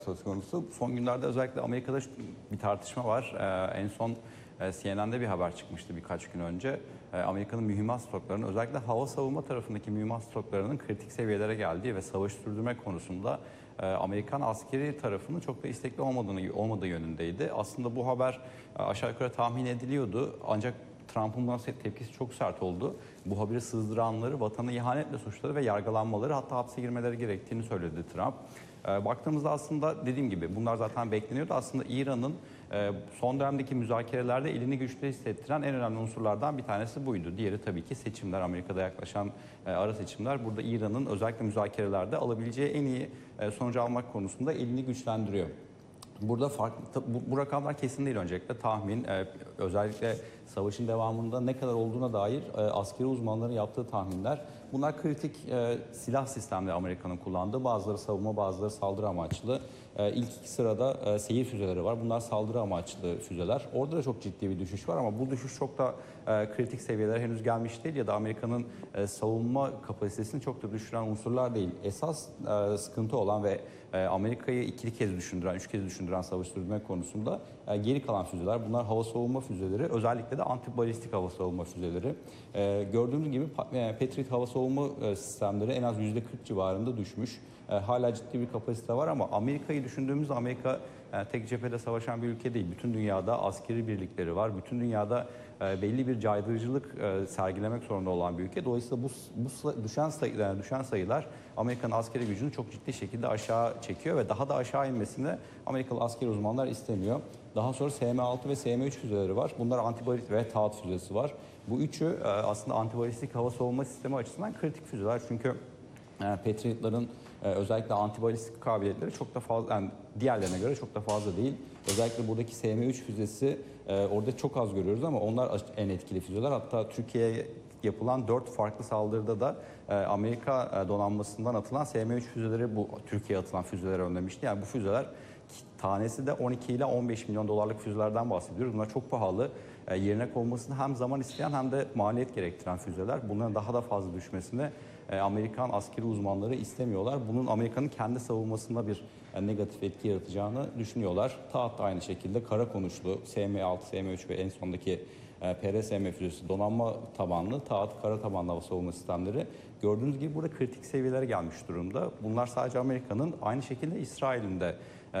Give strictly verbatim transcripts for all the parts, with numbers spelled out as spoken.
söz konusu. Son günlerde özellikle Amerika'da bir tartışma var. Ee, en son e, C N N'de bir haber çıkmıştı birkaç gün önce. Ee, Amerika'nın mühimmat stoklarının, özellikle hava savunma tarafındaki mühimmat stoklarının kritik seviyelere geldiği ve savaş sürdürme konusunda e, Amerikan askeri tarafının çok da istekli olmadığını olmadığı yönündeydi. Aslında bu haber e, aşağı yukarı tahmin ediliyordu. Ancak Trump'ın buna tepkisi çok sert oldu. Bu haberi sızdıranları vatanı ihanetle suçladı ve yargılanmaları, hatta hapse girmeleri gerektiğini söyledi Trump. E, baktığımızda aslında dediğim gibi bunlar zaten bekleniyordu. Aslında İran'ın e, son dönemdeki müzakerelerde elini güçlü hissettiren en önemli unsurlardan bir tanesi buydu. Diğeri tabii ki seçimler, Amerika'da yaklaşan e, ara seçimler. Burada İran'ın özellikle müzakerelerde alabileceği en iyi e, sonucu almak konusunda elini güçlendiriyor. Burada farklı, bu, bu rakamlar kesin değil, öncelikle tahmin. Ee, özellikle savaşın devamında ne kadar olduğuna dair e, askeri uzmanların yaptığı tahminler. Bunlar kritik e, silah sistemleri Amerika'nın kullandığı. Bazıları savunma, bazıları saldırı amaçlı. E, ilk iki sırada e, seyir füzeleri var. Bunlar saldırı amaçlı füzeler. Orada da çok ciddi bir düşüş var ama bu düşüş çok da e, kritik seviyelere henüz gelmiş değil ya da Amerika'nın e, savunma kapasitesini çok da düşüren unsurlar değil. Esas e, sıkıntı olan ve e, Amerika'yı ikili kez düşündüren, üç kez düşündüren savaş sürdürme konusunda e, geri kalan füzeler. Bunlar hava savunma füzeleri, özellikle de antibalistik hava savunma füzeleri. E, gördüğümüz gibi e, Patriot hava savunma e, sistemleri en az yüzde kırk civarında düşmüş. E, hala ciddi bir kapasite var ama Amerika'yı düşündüğümüzde Amerika e, tek cephede savaşan bir ülke değil. Bütün dünyada askeri birlikleri var. Bütün dünyada e, belli bir caydırıcılık e, sergilemek zorunda olan bir ülke. Dolayısıyla bu, bu düşen, sayı, yani düşen sayılar Amerika'nın askeri gücünü çok ciddi şekilde aşağı çekiyor ve daha da aşağı inmesini Amerikalı askeri uzmanlar istemiyor. Daha sonra S M altı ve S M üç füzeleri var. Bunlar antibalistik ve THAAD füzesi var. Bu üçü e, aslında antibalistik hava savunma sistemi açısından kritik füzeler. Çünkü e, Patriot'ların e, özellikle antibalistik kabiliyetleri çok da fazla, yani diğerlerine göre çok da fazla değil. Özellikle buradaki S M üç füzesi e, orada çok az görüyoruz ama onlar en etkili füzeler. Hatta Türkiye'ye yapılan dört farklı saldırıda da e, Amerika e, donanmasından atılan S M üç füzeleri bu Türkiye'ye atılan füzeleri önlemişti. Yani bu füzeler tanesi de on iki ile on beş milyon dolarlık füzelerden bahsediyoruz. Bunlar çok pahalı. E, yerine konmasını hem zaman isteyen hem de maliyet gerektiren füzeler. Bunların daha da fazla düşmesini e, Amerikan askeri uzmanları istemiyorlar. Bunun Amerika'nın kendi savunmasında bir e, negatif etki yaratacağını düşünüyorlar. THAAD da aynı şekilde kara konuşlu S M altı, S M üç ve en sondaki P R S M füzesi donanma tabanlı, THAAD kara tabanlı hava savunma sistemleri. Gördüğünüz gibi burada kritik seviyelere gelmiş durumda. Bunlar sadece Amerika'nın, aynı şekilde İsrail'in de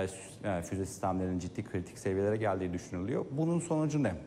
füze sistemlerinin ciddi kritik seviyelere geldiği düşünülüyor. Bunun sonucu ne?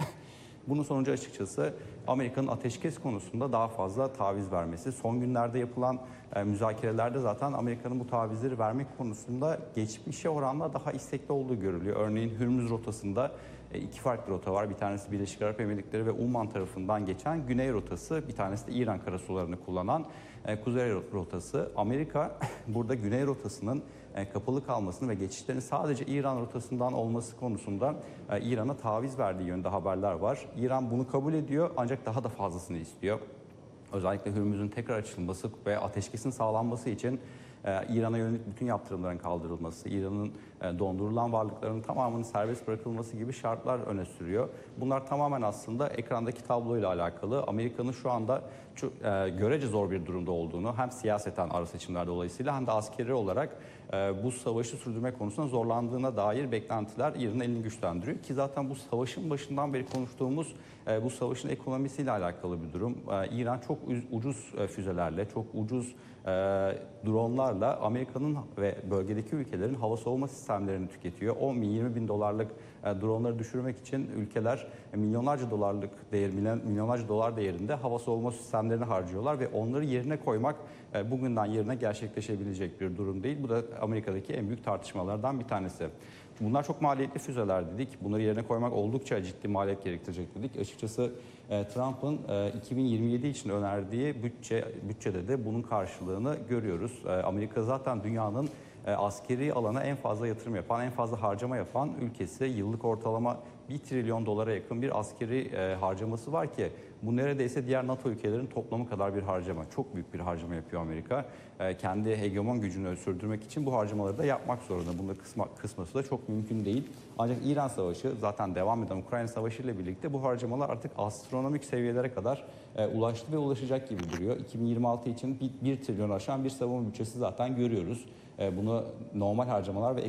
Bunun sonucu açıkçası Amerika'nın ateşkes konusunda daha fazla taviz vermesi. Son günlerde yapılan e, müzakerelerde zaten Amerika'nın bu tavizleri vermek konusunda geçmişe oranla daha istekli olduğu görülüyor. Örneğin Hürmüz rotasında e, iki farklı rota var. Bir tanesi Birleşik Arap Emirlikleri ve Umman tarafından geçen güney rotası. Bir tanesi de İran karasularını kullanan e, kuzey rotası. Amerika burada güney rotasının e, kapalı kalmasını ve geçişlerin sadece İran rotasından olması konusunda e, İran'a taviz verdiği yönde haberler var. İran bunu kabul ediyor ancak daha da fazlasını istiyor. Özellikle Hürmüz'ün tekrar açılması ve ateşkesin sağlanması için e, İran'a yönelik bütün yaptırımların kaldırılması, İran'ın e, dondurulan varlıklarının tamamının serbest bırakılması gibi şartlar öne sürüyor. Bunlar tamamen aslında ekrandaki tabloyla alakalı. Amerika'nın şu anda çok, e, görece zor bir durumda olduğunu, hem siyaseten ara seçimler dolayısıyla hem de askeri olarak e, bu savaşı sürdürme konusunda zorlandığına dair beklentiler İran'ın elini güçlendiriyor. Ki zaten bu savaşın başından beri konuştuğumuz e, bu savaşın ekonomisiyle alakalı bir durum. E, İran çok ucuz e, füzelerle, çok ucuz e, dronlarla Amerika'nın ve bölgedeki ülkelerin hava savunma sistemlerini tüketiyor. on bin yirmi bin dolarlık e, dronları düşürmek için ülkeler e, milyonlarca dolarlık değer, milyon, milyonlarca dolar değerinde hava savunma sistemlerini harcıyorlar ve onları yerine koymak e, bugünden yarına gerçekleşebilecek bir durum değil. Bu da Amerika'daki en büyük tartışmalardan bir tanesi. Bunlar çok maliyetli füzeler dedik. Bunları yerine koymak oldukça ciddi maliyet gerektirecek dedik. Açıkçası e, Trump'ın e, iki bin yirmi yedi için önerdiği bütçe bütçede de bunun karşılığını görüyoruz. E, Amerika zaten dünyanın e, askeri alana en fazla yatırım yapan, en fazla harcama yapan ülkesi. Yıllık ortalama bir trilyon dolara yakın bir askeri e, harcaması var ki bu neredeyse diğer NATO ülkelerinin toplamı kadar bir harcama. Çok büyük bir harcama yapıyor Amerika. E, kendi hegemon gücünü sürdürmek için bu harcamaları da yapmak zorunda. Bunu da kısma, kısması da çok mümkün değil. Ancak İran Savaşı, zaten devam eden Ukrayna Savaşı ile birlikte bu harcamalar artık astronomik seviyelere kadar e, ulaştı ve ulaşacak gibi duruyor. iki bin yirmi altı için bir, bir trilyon aşan bir savunma bütçesi zaten görüyoruz. e, bunu normal harcamalar ve